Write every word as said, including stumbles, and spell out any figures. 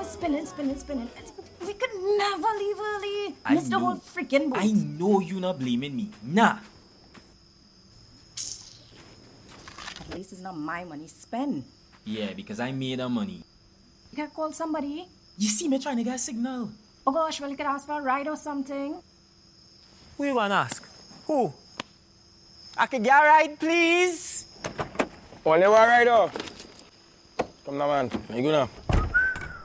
spinning, spinning, spinning. We could never leave early. I Miss the know. whole freaking boat. I know you not blaming me. Nah. At least it's not my money spent. Yeah, because I made the money. You can call somebody. You see me trying to get a signal. Oh gosh, well, you could ask for a ride or something. Who you want to ask? Who? I could get a ride, please? Only one ride off. Come now, man. You go now.